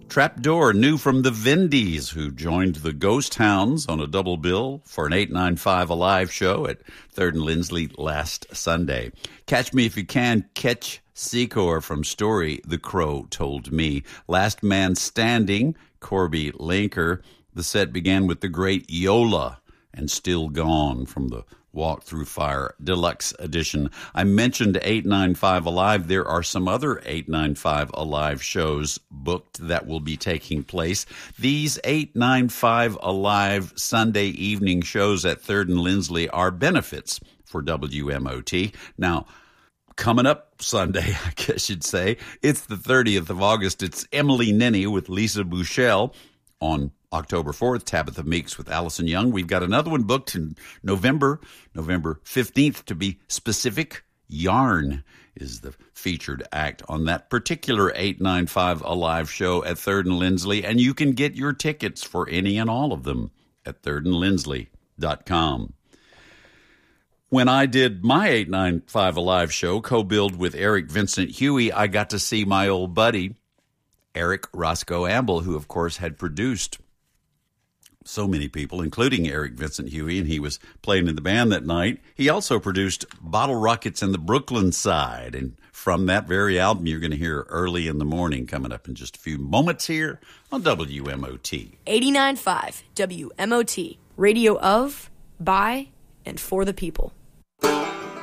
Trapdoor, new from the Vindies, who joined the Ghost Hounds on a double bill for an 895 Alive show at 3rd and Lindsley last Sunday. Catch Me If You Can, Catch Secor from Story The Crow Told Me. Last Man Standing, Corby Linker. The set began with the great Yola and Still Gone from the Walk Through Fire Deluxe Edition. I mentioned 895 Alive. There are some other 895 Alive shows booked that will be taking place. These 895 Alive Sunday evening shows at 3rd and Lindsley are benefits for WMOT. Now, coming up Sunday, I guess you'd say, it's the 30th of August. It's Emily Nenny with Lisa Bouchel. On October 4th, Tabitha Meeks with Allison Young. We've got another one booked in November 15th to be specific. Yarn is the featured act on that particular 895 Alive show at 3rd and Lindsley, and you can get your tickets for any and all of them at thirdandlindsley.com. When I did my 895 Alive show, co-billed with Eric Vincent Huey, I got to see my old buddy, Eric Roscoe Amble, who, of course, had produced so many people, including Eric Vincent Huey, and he was playing in the band that night. He also produced Bottle Rockets and the Brooklyn Side, and from that very album, you're going to hear Early in the Morning coming up in just a few moments here on WMOT. 89.5 WMOT, radio of, by, and for the people.